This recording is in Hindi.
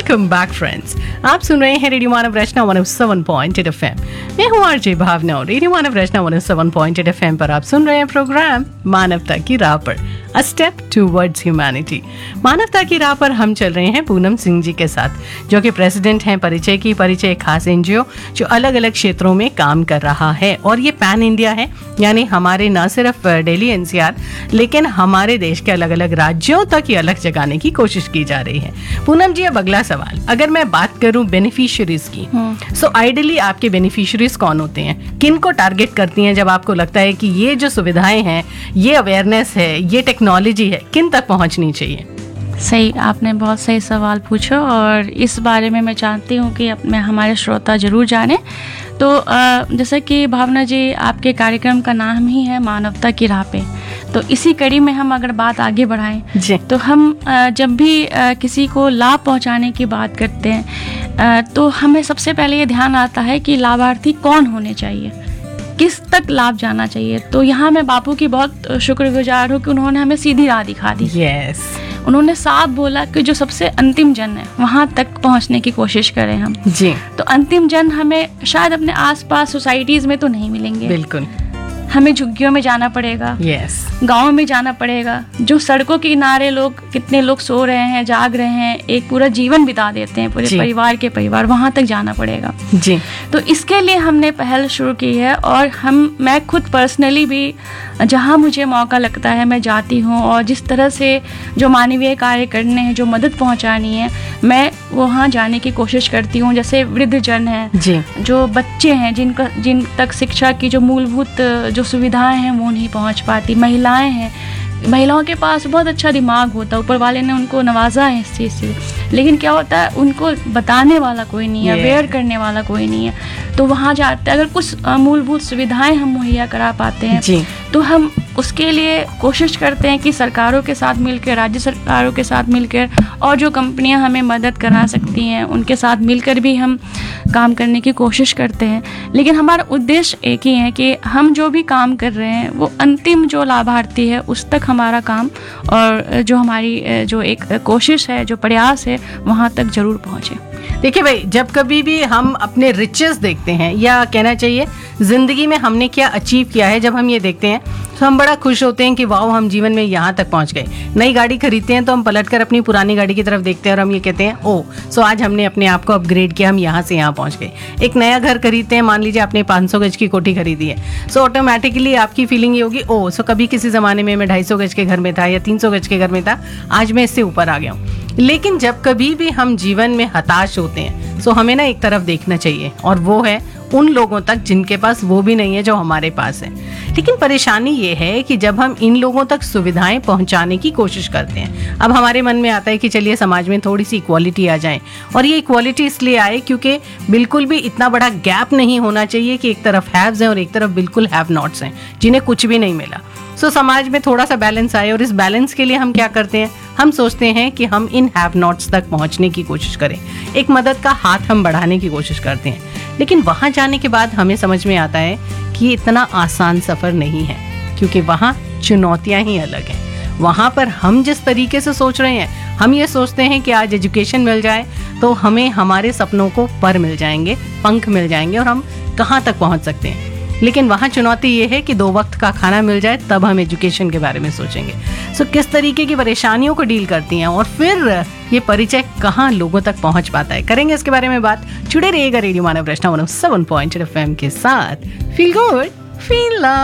Welcome back friends. आप सुन रहे हैं रेडियो मानव रचना 107.8 FM। मैं हूँ आरजे भावना और रेडियो मानव रचना 107.8 FM पर आप सुन रहे हैं प्रोग्राम मानवता की राह पर, अ स्टेप टूवर्ड्स ह्यूमैनिटी। मानवता की राह पर हम चल रहे हैं पूनम सिंह जी के साथ, जो कि प्रेसिडेंट हैं परिचय एक खास एनजीओ जो अलग अलग क्षेत्रों में काम कर रहा है। और ये पैन इंडिया है, यानी हमारे न सिर्फ दिल्ली एनसीआर लेकिन हमारे देश के अलग अलग राज्यों तक ये अलग जगाने की कोशिश की जा रही है। पूनम जी, अब अगला सवाल, अगर मैं बात करूं बेनिफिशियरीज की, सो आइडियली आपके बेनिफिशियरीज कौन होते हैं? किन को टारगेट करती हैं जब आपको लगता है कि ये जो सुविधाएं हैं, ये अवेयरनेस है, ये टेक्नोलॉजी है, किन तक पहुंचनी चाहिए? सही, आपने बहुत सही सवाल पूछा और इस बारे में मैं चाहती हूँ कि हमारे श्रोता जरूर जाने। तो जैसा कि भावना जी, आपके कार्यक्रम का नाम ही है मानवता की राह पे, तो इसी कड़ी में हम अगर बात आगे बढ़ाएं तो हम जब भी किसी को लाभ पहुंचाने की बात करते हैं तो हमें सबसे पहले ये ध्यान आता है कि लाभार्थी कौन होने चाहिए, किस तक लाभ जाना चाहिए। तो यहाँ मैं बापू की बहुत शुक्रगुजार हूँ कि उन्होंने हमें सीधी राह दिखा दी। यस, उन्होंने साफ बोला कि जो सबसे अंतिम जन है वहाँ तक पहुँचने की कोशिश करें हम जी। तो अंतिम जन हमें शायद अपने आसपास सोसाइटीज में तो नहीं मिलेंगे, बिल्कुल हमें झुग्गियों में जाना पड़ेगा, गाँव में जाना पड़ेगा। जो सड़कों के किनारे कितने लोग सो रहे हैं, जाग रहे हैं, एक पूरा जीवन बिता देते हैं, पूरे परिवार वहाँ तक जाना पड़ेगा जी। तो इसके लिए हमने पहल शुरू की है और मैं खुद पर्सनली भी जहाँ मुझे मौका लगता है मैं जाती हूँ और जिस तरह से जो मानवीय कार्य करने हैं, जो मदद पहुँचानी है, मैं वहाँ जाने की कोशिश करती हूँ। जैसे वृद्ध जन हैं, जो बच्चे हैं जिन तक शिक्षा की जो मूलभूत जो सुविधाएं हैं वो नहीं पहुँच पाती, महिलाएं हैं, महिलाओं के पास बहुत अच्छा दिमाग होता है, ऊपर वाले ने उनको नवाजा है इस चीज़ से, लेकिन क्या होता है उनको बताने वाला कोई नहीं है, अवेयर करने वाला कोई नहीं है। तो वहाँ जाते हैं, अगर कुछ मूलभूत सुविधाएं हम मुहैया करा पाते हैं तो हम उसके लिए कोशिश करते हैं कि सरकारों के साथ मिलकर, राज्य सरकारों के साथ मिलकर और जो कंपनियां हमें मदद करा सकती हैं उनके साथ मिलकर भी हम काम करने की कोशिश करते हैं। लेकिन हमारा उद्देश्य एक ही है कि हम जो भी काम कर रहे हैं वो अंतिम जो लाभार्थी है उस तक हमारा काम और जो हमारी जो एक कोशिश है, जो प्रयास है, वहाँ तक जरूर पहुँचे। देखिए भाई, जब कभी भी हम अपने रिचेस देखते हैं, या कहना चाहिए जिंदगी में हमने क्या अचीव किया है, जब हम ये देखते हैं तो हम बड़ा खुश होते हैं कि वाह, हम जीवन में यहाँ तक पहुँच गए। नई गाड़ी खरीदते हैं तो हम पलटकर अपनी पुरानी गाड़ी की तरफ देखते हैं और हम ये कहते हैं ओह, सो आज हमने अपने आप को अपग्रेड किया, हम यहाँ से यहाँ पहुँच गए। एक नया घर खरीदते हैं, मान लीजिए आपने 500 गज की कोठी खरीदी है, सो ऑटोमेटिकली आपकी फीलिंग ये होगी ओह, सो कभी किसी ज़माने में मैं 250 गज के घर में था या 300 गज के घर में था, आज मैं इससे ऊपर आ गया हूँ। लेकिन जब कभी भी हम जीवन में हताश होते हैं सो हमें ना एक तरफ देखना चाहिए, और वो है उन लोगों तक जिनके पास वो भी नहीं है जो हमारे पास है। लेकिन परेशानी ये है कि जब हम इन लोगों तक सुविधाएं पहुंचाने की कोशिश करते हैं, अब हमारे मन में आता है कि चलिए समाज में थोड़ी सी इक्वालिटी आ जाए, और ये इक्वालिटी इसलिए आए क्योंकि बिल्कुल भी इतना बड़ा गैप नहीं होना चाहिए कि एक तरफ हैव्स हैं और एक तरफ बिल्कुल हैव नॉट्स हैं जिन्हें कुछ भी नहीं मिला। सो समाज में थोड़ा सा बैलेंस आए, और इस बैलेंस के लिए हम क्या करते हैं, हम सोचते हैं कि हम इन हैव नॉट्स तक पहुंचने की कोशिश करें, एक मदद का हाथ हम बढ़ाने की कोशिश करते हैं। लेकिन वहां जाने के बाद हमें समझ में आता है कि ये इतना आसान सफर नहीं है, क्योंकि वहां चुनौतियां ही अलग हैं। वहां पर हम जिस तरीके से सोच रहे हैं, हम ये सोचते हैं कि आज एजुकेशन मिल जाए तो हमें हमारे सपनों को पर मिल जाएंगे, पंख मिल जाएंगे और हम कहाँ तक पहुँच सकते हैं। लेकिन वहाँ चुनौती ये है कि 2 वक्त का खाना मिल जाए तब हम एजुकेशन के बारे में सोचेंगे। सो किस तरीके की परेशानियों को डील करती हैं और फिर ये परिचय कहाँ लोगों तक पहुँच पाता है, करेंगे इसके बारे में बात। जुड़े रहिएगा रेडियो मानव रचना 107.8 FM के साथ। Feel good, feel love.